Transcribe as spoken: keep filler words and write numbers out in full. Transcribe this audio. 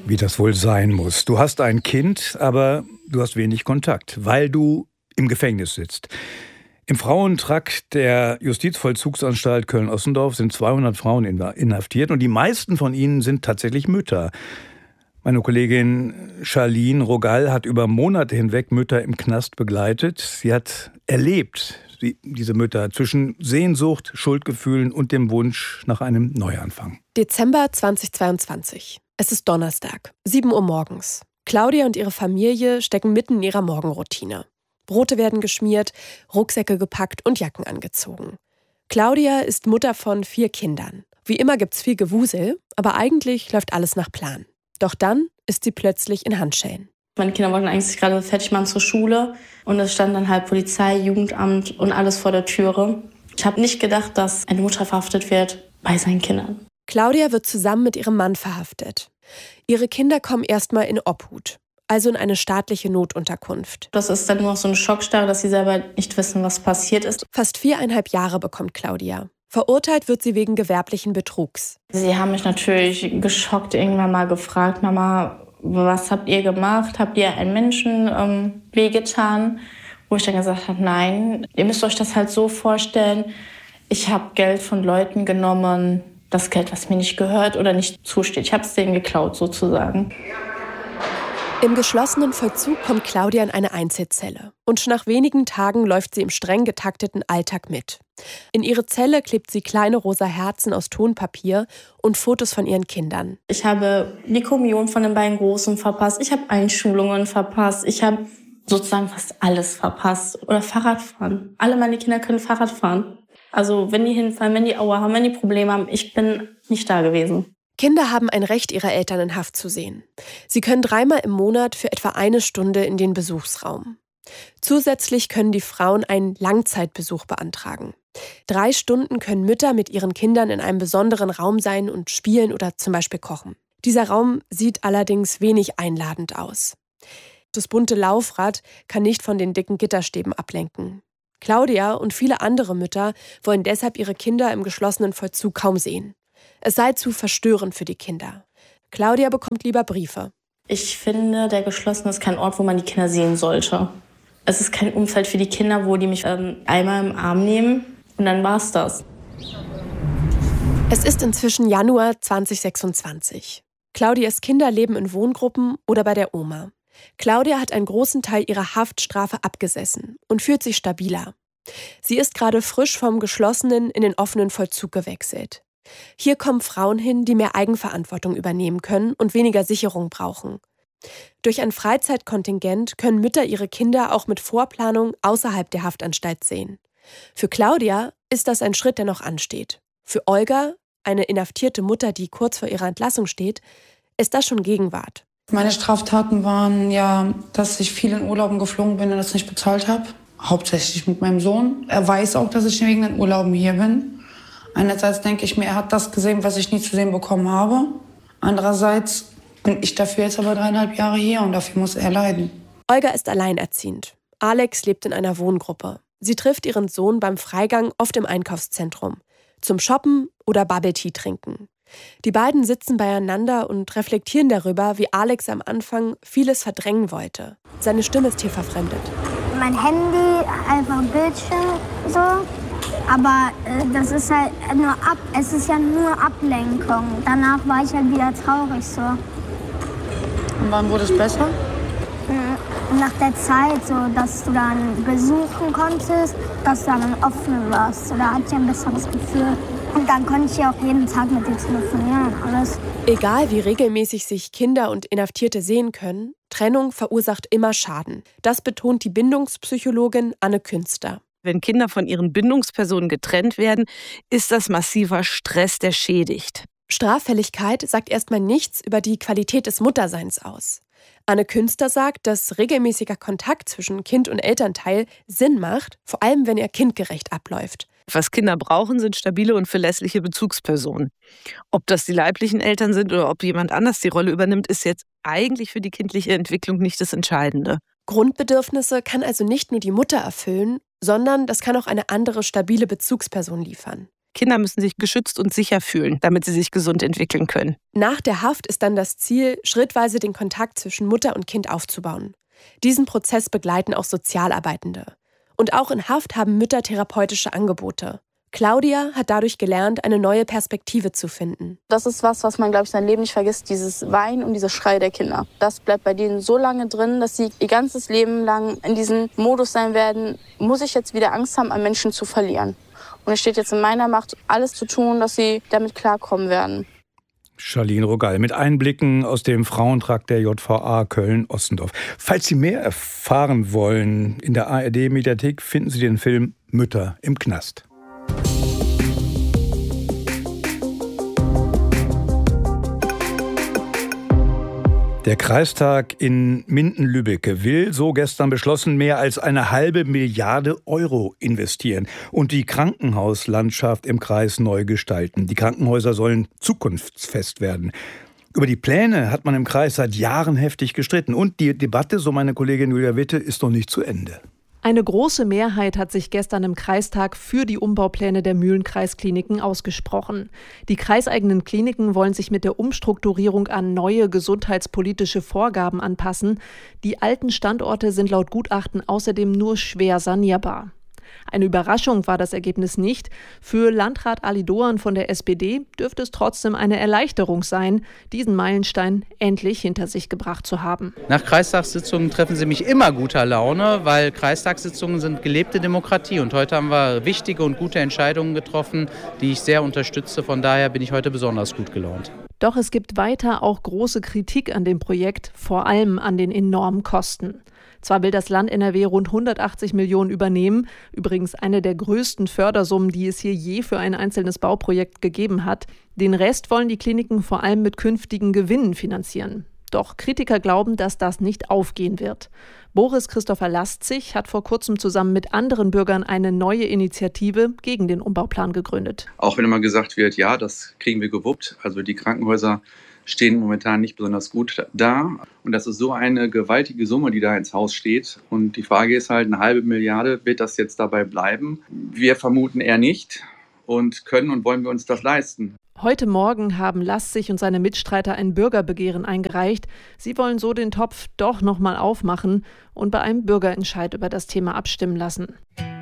Wie das wohl sein muss. Du hast ein Kind, aber du hast wenig Kontakt, weil du im Gefängnis sitzt. Im Frauentrakt der Justizvollzugsanstalt Köln-Ossendorf sind zweihundert Frauen inhaftiert und die meisten von ihnen sind tatsächlich Mütter. Meine Kollegin Charlene Rogall hat über Monate hinweg Mütter im Knast begleitet. Sie hat erlebt, die, diese Mütter, zwischen Sehnsucht, Schuldgefühlen und dem Wunsch nach einem Neuanfang. Dezember zweitausendzweiundzwanzig. Es ist Donnerstag, sieben Uhr morgens. Claudia und ihre Familie stecken mitten in ihrer Morgenroutine. Brote werden geschmiert, Rucksäcke gepackt und Jacken angezogen. Claudia ist Mutter von vier Kindern. Wie immer gibt's viel Gewusel, aber eigentlich läuft alles nach Plan. Doch dann ist sie plötzlich in Handschellen. Meine Kinder wollten eigentlich sich gerade fertig machen zur Schule und es stand dann halt Polizei, Jugendamt und alles vor der Türe. Ich habe nicht gedacht, dass eine Mutter verhaftet wird bei seinen Kindern. Claudia wird zusammen mit ihrem Mann verhaftet. Ihre Kinder kommen erstmal in Obhut, also in eine staatliche Notunterkunft. Das ist dann nur noch so eine Schockstarre, dass sie selber nicht wissen, was passiert ist. Fast viereinhalb Jahre bekommt Claudia. Verurteilt wird sie wegen gewerblichen Betrugs. Sie haben mich natürlich geschockt irgendwann mal gefragt, Mama, was habt ihr gemacht? Habt ihr einen Menschen ähm, wehgetan? Wo ich dann gesagt habe, nein, ihr müsst euch das halt so vorstellen, ich habe Geld von Leuten genommen, das Geld, was mir nicht gehört oder nicht zusteht. Ich habe es denen geklaut sozusagen. Im geschlossenen Vollzug kommt Claudia in eine Einzelzelle. Und schon nach wenigen Tagen läuft sie im streng getakteten Alltag mit. In ihre Zelle klebt sie kleine rosa Herzen aus Tonpapier und Fotos von ihren Kindern. Ich habe die Kommunion von den beiden Großen verpasst. Ich habe Einschulungen verpasst. Ich habe sozusagen fast alles verpasst. Oder Fahrradfahren. Alle meine Kinder können Fahrrad fahren. Also wenn die hinfallen, wenn die Aua haben, wenn die Probleme haben, ich bin nicht da gewesen. Kinder haben ein Recht, ihre Eltern in Haft zu sehen. Sie können dreimal im Monat für etwa eine Stunde in den Besuchsraum. Zusätzlich können die Frauen einen Langzeitbesuch beantragen. Drei Stunden können Mütter mit ihren Kindern in einem besonderen Raum sein und spielen oder zum Beispiel kochen. Dieser Raum sieht allerdings wenig einladend aus. Das bunte Laufrad kann nicht von den dicken Gitterstäben ablenken. Claudia und viele andere Mütter wollen deshalb ihre Kinder im geschlossenen Vollzug kaum sehen. Es sei zu verstörend für die Kinder. Claudia bekommt lieber Briefe. Ich finde, der Geschlossene ist kein Ort, wo man die Kinder sehen sollte. Es ist kein Umfeld für die Kinder, wo die mich ähm, einmal im Arm nehmen und dann war's das. Es ist inzwischen Januar zweitausendsechsundzwanzig. Claudias Kinder leben in Wohngruppen oder bei der Oma. Claudia hat einen großen Teil ihrer Haftstrafe abgesessen und fühlt sich stabiler. Sie ist gerade frisch vom geschlossenen in den offenen Vollzug gewechselt. Hier kommen Frauen hin, die mehr Eigenverantwortung übernehmen können und weniger Sicherung brauchen. Durch ein Freizeitkontingent können Mütter ihre Kinder auch mit Vorplanung außerhalb der Haftanstalt sehen. Für Claudia ist das ein Schritt, der noch ansteht. Für Olga, eine inhaftierte Mutter, die kurz vor ihrer Entlassung steht, ist das schon Gegenwart. Meine Straftaten waren ja, dass ich viel in Urlauben geflogen bin und das nicht bezahlt habe. Hauptsächlich mit meinem Sohn. Er weiß auch, dass ich wegen den Urlauben hier bin. Einerseits denke ich mir, er hat das gesehen, was ich nie zu sehen bekommen habe. Andererseits bin ich dafür jetzt aber dreieinhalb Jahre hier und dafür muss er leiden. Olga ist alleinerziehend. Alex lebt in einer Wohngruppe. Sie trifft ihren Sohn beim Freigang oft im Einkaufszentrum. Zum Shoppen oder Bubble Tea trinken. Die beiden sitzen beieinander und reflektieren darüber, wie Alex am Anfang vieles verdrängen wollte. Seine Stimme ist hier verfremdet. Mein Handy, einfach ein Bildschirm, so. Aber äh, das ist halt nur ab, es ist ja nur Ablenkung. Danach war ich halt wieder traurig, so. Und wann wurde es besser? Nach der Zeit, so, dass du dann besuchen konntest, dass du dann offen warst. So, da hatte ich ein besseres Gefühl. Und dann konnte ich ja auch jeden Tag mit dir telefonieren und alles. Egal wie regelmäßig sich Kinder und Inhaftierte sehen können, Trennung verursacht immer Schaden. Das betont die Bindungspsychologin Anne Künster. Wenn Kinder von ihren Bindungspersonen getrennt werden, ist das massiver Stress, der schädigt. Straffälligkeit sagt erstmal nichts über die Qualität des Mutterseins aus. Anne Künster sagt, dass regelmäßiger Kontakt zwischen Kind und Elternteil Sinn macht, vor allem wenn er kindgerecht abläuft. Was Kinder brauchen, sind stabile und verlässliche Bezugspersonen. Ob das die leiblichen Eltern sind oder ob jemand anders die Rolle übernimmt, ist jetzt eigentlich für die kindliche Entwicklung nicht das Entscheidende. Grundbedürfnisse kann also nicht nur die Mutter erfüllen, sondern das kann auch eine andere stabile Bezugsperson liefern. Kinder müssen sich geschützt und sicher fühlen, damit sie sich gesund entwickeln können. Nach der Haft ist dann das Ziel, schrittweise den Kontakt zwischen Mutter und Kind aufzubauen. Diesen Prozess begleiten auch Sozialarbeitende. Und auch in Haft haben Mütter therapeutische Angebote. Claudia hat dadurch gelernt, eine neue Perspektive zu finden. Das ist was, was man, glaube ich, sein Leben nicht vergisst, dieses Weinen und diese Schrei der Kinder. Das bleibt bei denen so lange drin, dass sie ihr ganzes Leben lang in diesem Modus sein werden, muss ich jetzt wieder Angst haben, einen Menschen zu verlieren. Und es steht jetzt in meiner Macht, alles zu tun, dass sie damit klarkommen werden. Charlene Rogal mit Einblicken aus dem Frauentrakt der J V A Köln-Ossendorf. Falls Sie mehr erfahren wollen, in der A R D-Mediathek finden Sie den Film Mütter im Knast. Der Kreistag in Minden-Lübbecke will, so gestern beschlossen, mehr als eine halbe Milliarde Euro investieren und die Krankenhauslandschaft im Kreis neu gestalten. Die Krankenhäuser sollen zukunftsfest werden. Über die Pläne hat man im Kreis seit Jahren heftig gestritten. Und die Debatte, so meine Kollegin Julia Witte, ist noch nicht zu Ende. Eine große Mehrheit hat sich gestern im Kreistag für die Umbaupläne der Mühlenkreiskliniken ausgesprochen. Die kreiseigenen Kliniken wollen sich mit der Umstrukturierung an neue gesundheitspolitische Vorgaben anpassen. Die alten Standorte sind laut Gutachten außerdem nur schwer sanierbar. Eine Überraschung war das Ergebnis nicht. Für Landrat Ali Doan von der S P D dürfte es trotzdem eine Erleichterung sein, diesen Meilenstein endlich hinter sich gebracht zu haben. Nach Kreistagssitzungen treffen Sie mich immer guter Laune, weil Kreistagssitzungen sind gelebte Demokratie. Und heute haben wir wichtige und gute Entscheidungen getroffen, die ich sehr unterstütze. Von daher bin ich heute besonders gut gelaunt. Doch es gibt weiter auch große Kritik an dem Projekt, vor allem an den enormen Kosten. Zwar will das Land N R W rund hundertachtzig Millionen übernehmen, übrigens eine der größten Fördersummen, die es hier je für ein einzelnes Bauprojekt gegeben hat. Den Rest wollen die Kliniken vor allem mit künftigen Gewinnen finanzieren. Doch Kritiker glauben, dass das nicht aufgehen wird. Boris Christopher Lastzig hat vor kurzem zusammen mit anderen Bürgern eine neue Initiative gegen den Umbauplan gegründet. Auch wenn immer gesagt wird, ja, das kriegen wir gewuppt, also die Krankenhäuser stehen momentan nicht besonders gut da. Und das ist so eine gewaltige Summe, die da ins Haus steht. Und die Frage ist halt, eine halbe Milliarde, wird das jetzt dabei bleiben? Wir vermuten eher nicht. Und können und wollen wir uns das leisten? Heute Morgen haben Lastzig und seine Mitstreiter ein Bürgerbegehren eingereicht. Sie wollen so den Topf doch noch mal aufmachen und bei einem Bürgerentscheid über das Thema abstimmen lassen.